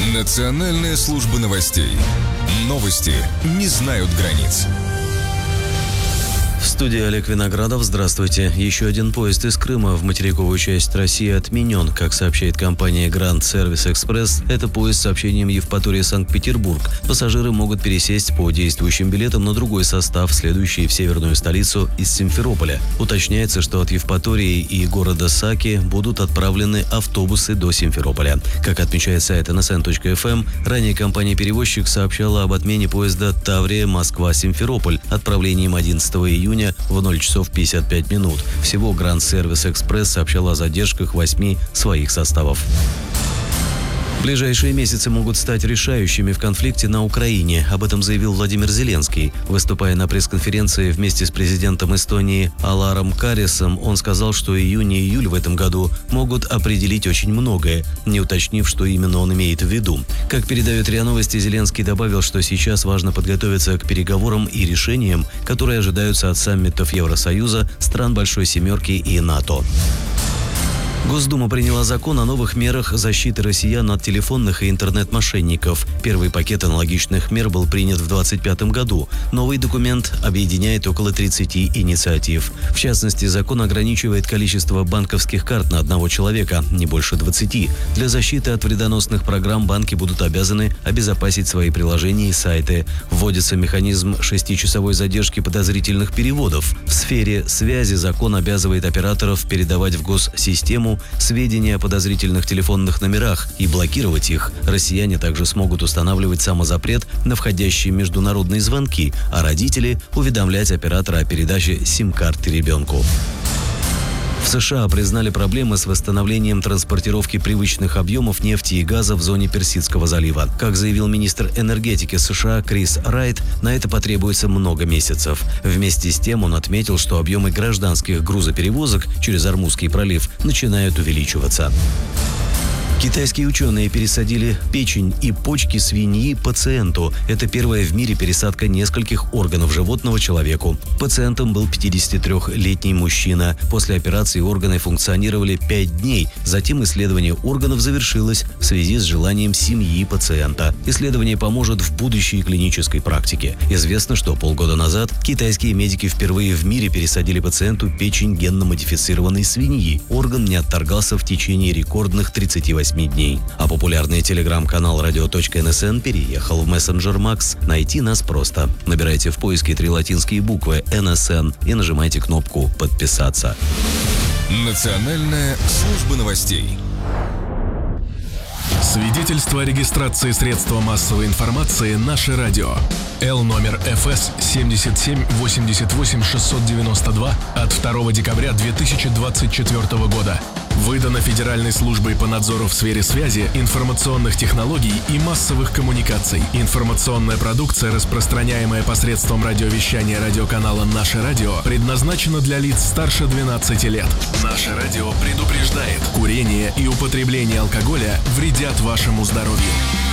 Национальная служба новостей. Новости не знают границ. В студии Олег Виноградов. Здравствуйте. Еще один поезд из Крыма в материковую часть России отменен. Как сообщает компания Grand Service Express, это поезд с сообщением Евпатория-Санкт-Петербург. Пассажиры могут пересесть по действующим билетам на другой состав, следующий в северную столицу из Симферополя. Уточняется, что от Евпатории и города Саки будут отправлены автобусы до Симферополя. Как отмечает сайт nsn.fm, ранее компания-перевозчик сообщала об отмене поезда Таврия-Москва-Симферополь отправлением 11 июня в 0 часов 55 минут. Всего Grand Service Express сообщала о задержках 8 своих составов. Ближайшие месяцы могут стать решающими в конфликте на Украине. Об этом заявил Владимир Зеленский. Выступая на пресс-конференции вместе с президентом Эстонии Аларом Карисом, он сказал, что июнь и июль в этом году могут определить очень многое, не уточнив, что именно он имеет в виду. Как передает РИА Новости, Зеленский добавил, что сейчас важно подготовиться к переговорам и решениям, которые ожидаются от саммитов Евросоюза, стран Большой Семерки и НАТО. Госдума приняла закон о новых мерах защиты россиян от телефонных и интернет-мошенников. Первый пакет аналогичных мер был принят в 2025 году. Новый документ объединяет около 30 инициатив. В частности, закон ограничивает количество банковских карт на одного человека, не больше 20. Для защиты от вредоносных программ банки будут обязаны обезопасить свои приложения и сайты. Вводится механизм 6-часовой задержки подозрительных переводов. В сфере связи закон обязывает операторов передавать в госсистему сведения о подозрительных телефонных номерах и блокировать их. Россияне также смогут устанавливать самозапрет на входящие международные звонки, а родители уведомлять оператора о передаче сим-карты ребенку. В США признали проблемы с восстановлением транспортировки привычных объемов нефти и газа в зоне Персидского залива. Как заявил министр энергетики США Крис Райт, на это потребуется много месяцев. Вместе с тем он отметил, что объемы гражданских грузоперевозок через Ормузский пролив начинают увеличиваться. Китайские ученые пересадили печень и почки свиньи пациенту. Это первая в мире пересадка нескольких органов животного человеку. Пациентом был 53-летний мужчина. После операции органы функционировали 5 дней. Затем исследование органов завершилось в связи с желанием семьи пациента. Исследование поможет в будущей клинической практике. Известно, что полгода назад китайские медики впервые в мире пересадили пациенту печень генно-модифицированной свиньи. Орган не отторгался в течение рекордных 38 дней. А популярный телеграм-канал radio.nsn переехал в мессенджер Max. Найти нас просто. Набирайте в поиске 3 латинские буквы NSN и нажимайте кнопку «Подписаться». Национальная служба новостей. Свидетельство о регистрации средства массовой информации «Наше радио». Л номер ФС 7788692 от 2 декабря 2024 года. Выдано Федеральной службой по надзору в сфере связи, информационных технологий и массовых коммуникаций. Информационная продукция, распространяемая посредством радиовещания радиоканала «Наше радио», предназначена для лиц старше 12 лет. «Наше радио» предупреждает: курение и употребление алкоголя вредят вашему здоровью.